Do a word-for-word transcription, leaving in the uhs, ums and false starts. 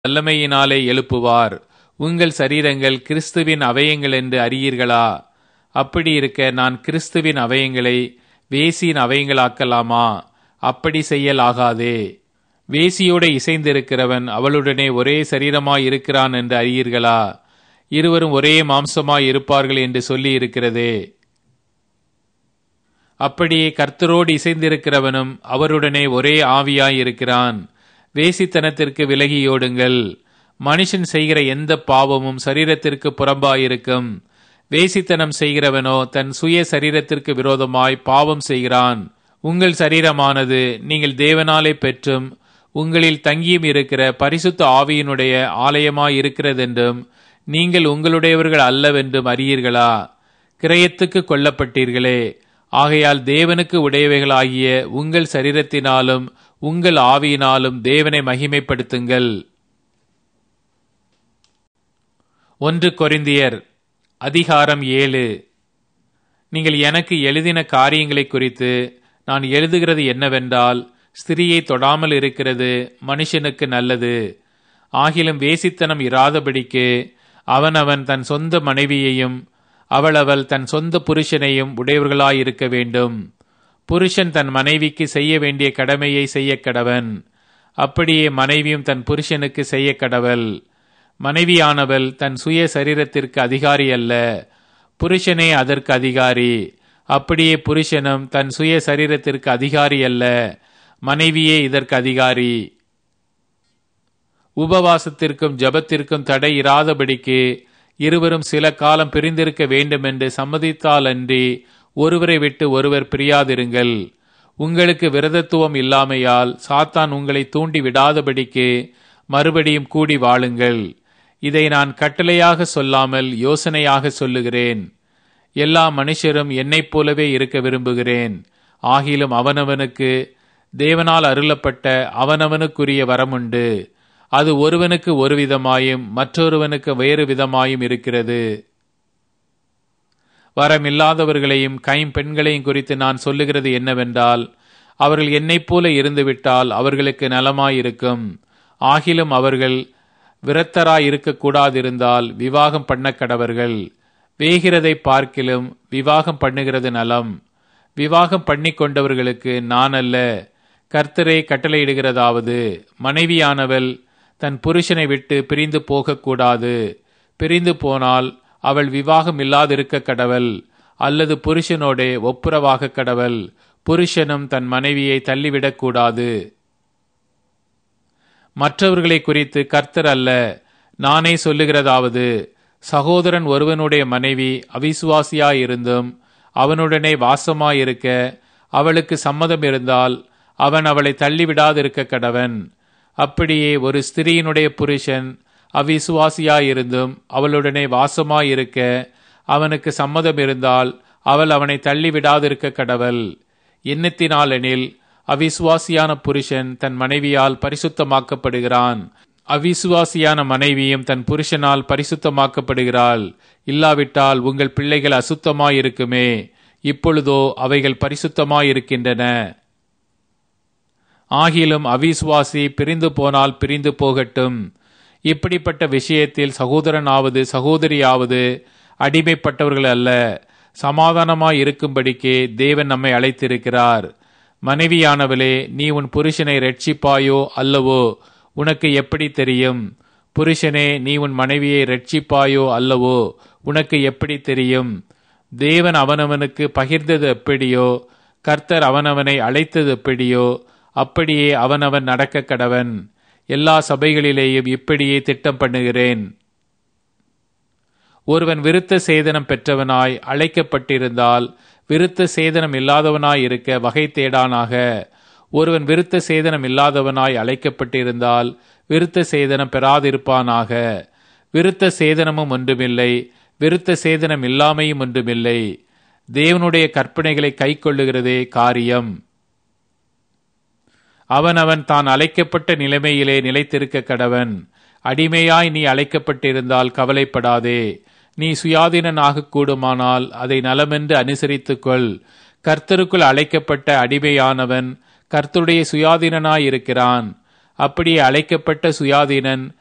வல்லமையினாலே எழுப்புவார். உங்கள் சரீரங்கள் கிறிஸ்துவின் அவயங்கள் என்று அறியீர்களா? அப்படி இருக்க நான் கிறிஸ்துவின் அவயங்களை வேசியின் அவயங்களாக்கலாமா? அப்படி செய்யலாகாதே. வேசியோடு இசைந்திருக்கிறவன் அவளுடனே ஒரே சரீரமாய் இருக்கிறான் என்று அறியீர்களா? இருவரும் ஒரே மாம்சமாய் இருப்பார்கள் என்று சொல்லி இருக்கிறதே. அப்படியே கர்த்தரோடு இசைந்திருக்கிறவனும் அவருடனே ஒரே ஆவியாய் இருக்கிறான். வேசித்தனத்திற்கு விலகியோடுங்கள். மனுஷன் செய்கிற எந்த பாவமும் சரீரத்திற்கு புறம்பாயிருக்கும். வேசித்தனம் செய்கிறவனோ தன் சுய சரீரத்திற்கு விரோதமாய் பாவம் செய்கிறான். உங்கள் சரீரமானது நீங்கள் தேவனாலே பெற்றும் உங்களில் தங்கியும் இருக்கிற பரிசுத்த ஆவியினுடைய ஆலயமாய் இருக்கிறதென்றும் நீங்கள் உங்களுடையவர்கள் அல்லவென்றும் அறியீர்களா? கிரயத்துக்கு கொல்லப்பட்டீர்களே. ஆகையால் தேவனுக்கு உடையவைகளாகிய உங்கள் சரீரத்தினாலும் உங்கள் ஆவியினாலும் தேவனை மகிமைப்படுத்துங்கள். ஒன்று கொரிந்தியர் அதிகாரம் ஏழு. நீங்கள் எனக்கு எழுதின காரியங்களை குறித்து நான் எழுதுகிறது என்னவென்றால், ஸ்திரியை தொடாமல் இருக்கிறது மனுஷனுக்கு நல்லது. ஆகிலும் வேசித்தனம் இராதபடிக்கு அவனவன் தன் சொந்த மனைவியையும் அவளவள் தன் சொந்த புருஷனையும் உடையவர்களாயிருக்க வேண்டும். புருஷன் தன் மனைவிக்கு செய்ய வேண்டிய கடமையை செய்ய கடவன். அப்படியே மனைவியும் தன் புருஷனுக்கு செய்ய கடவள். மனைவியானவள் தன் சுய சரீரத்திற்கு அதிகாரி அல்ல, புருஷனே அதற்கு அதிகாரி. அப்படியே புருஷனும் தன் சுய சரீரத்திற்கு அதிகாரி அல்ல, மனைவியே இதற்கு அதிகாரி. உபவாசத்திற்கும் ஜபத்திற்கும் தடை இராதபடிக்கு இருவரும் சில காலம் பிரிந்திருக்க வேண்டுமென்று சம்மதித்தாலன்றி ஒருவரை விட்டு ஒருவர் பிரியாதிருங்கள். உங்களுக்கு விரதத்துவம் இல்லாமையால் சாத்தான் உங்களை தூண்டி விடாதபடிக்கு மறுபடியும் கூடி வாழுங்கள். இதை நான் கட்டளையாக சொல்லாமல் யோசனையாக சொல்லுகிறேன். எல்லா மனுஷரும் என்னைப் போலவே இருக்க விரும்புகிறேன். ஆகிலும் அவனவனுக்கு தேவனால் அருளப்பட்ட அவனவனுக்குரிய வரமுண்டு. அது ஒருவனுக்கு ஒரு விதமாயும் மற்றொருவனுக்கு வேறு விதமாயும் இருக்கிறது. வரமில்லாதவர்களையும் கைம்பெண்களையும் குறித்து நான் சொல்லுகிறது என்னவென்றால், அவர்கள் என்னைப் போல இருந்துவிட்டால் அவர்களுக்கு நலமாயிருக்கும். ஆகிலும் அவர்கள் விரத்தராய் இருக்கக்கூடாதிருந்தால் விவாகம் பண்ண கடவர்கள். வேகிறதை பார்க்கிலும் விவாகம் பண்ணுகிறது நலம். விவாகம் பண்ணி கொண்டவர்களுக்கு நான் அல்ல, கர்த்தரே கட்டளையிடுகிறதாவது, மனைவியானவள் தன் புருஷனை விட்டு பிரிந்து போகக்கூடாது. பிரிந்து போனால் அவள் விவாகம் இல்லாதிருக்க கடவள், அல்லது புருஷனோடே ஒப்புரவாக கடவள். புருஷனும் தன் மனைவியை தள்ளிவிடக்கூடாது. மற்றவர்களை குறித்து கர்த்தர் அல்ல, நானே சொல்லுகிறதாவது, சகோதரன் ஒருவனுடைய மனைவி அவிசுவாசியாயிருந்தும் அவனுடனே வாசமாயிருக்க அவளுக்கு சம்மதம் இருந்தால் அவன் அவளை தள்ளிவிடாதிருக்க கடவன். அப்படியே ஒரு ஸ்திரீயினுடைய புருஷன் அவிசுவாசியாயிருந்தும் அவளுடனே வாசமாயிருக்க அவனுக்கு சம்மதம் இருந்தால் அவள் அவனை தள்ளிவிடாதிருக்க கடவள். எண்ணத்தினாலெனில் அவிசுவாசியான புருஷன் தன் மனைவியால் பரிசுத்தமாக்கப்படுகிறான், அவிசுவாசியான மனைவியும் தன் புருஷனால் பரிசுத்தமாக்கப்படுகிறாள். இல்லாவிட்டால் உங்கள் பிள்ளைகள் அசுத்தமாயிருக்குமே, இப்பொழுதோ அவைகள் பரிசுத்தமாயிருக்கின்றன. ஆகிலும் அவிசுவாசி பிரிந்து போனால் பிரிந்து போகட்டும். இப்படிப்பட்ட விஷயத்தில் சகோதரனாவது சகோதரியாவது அடிமைப்பட்டவர்கள் அல்ல, சமாதானமாய் இருக்கும்படிக்கே தேவன் நம்மை அழைத்திருக்கிறார். மனைவியானவளே, நீ உன் புருஷனை இரட்சிப்பாயோ அல்லவோ உனக்கு எப்படி தெரியும்? புருஷனே, நீ உன் மனைவியை இரட்சிப்பாயோ அல்லவோ உனக்கு எப்படி தெரியும்? தேவன் அவனவனுக்கு பகிர்ந்தது எப்படியோ, கர்த்தர் அவனவனை அழைத்தது எப்படியோ, அப்படியே அவனவன் நடக்க கடவன். எல்லா சபைகளிலேயும் இப்படியே திட்டம் பண்ணுகிறேன். ஒருவன் விருத்த சேதனம் பெற்றவனாய் அழைக்கப்பட்டிருந்தால் விருத்த சேதனம் இல்லாதவனாய் இருக்க வகை தேடானாக. ஒருவன் விருத்த சேதனம் இல்லாதவனாய் அழைக்கப்பட்டிருந்தால் விருத்த சேதனம் பெறாதிருப்பானாக. விருத்த சேதனமும் ஒன்றுமில்லை, விருத்த சேதனம் இல்லாமையும் ஒன்றுமில்லை. தேவனுடைய கற்பனைகளை கை கொள்ளுகிறதே காரியம். அவனவன் தான் அழைக்கப்பட்ட நிலைமையிலே நிலைத்திருக்க கடவன். அடிமையாய் நீ அழைக்கப்பட்டிருந்தால் கவலைப்படாதே. நீ சுயாதீனனாக கூடுமானால் அதை நலமென்று அனுசரித்துக் கொள். கர்த்தருக்குள் அழைக்கப்பட்ட அடிமையானவன் கர்த்தருடைய சுயாதீனனாயிருக்கிறான். அப்படியே அழைக்கப்பட்ட சுயாதீனன்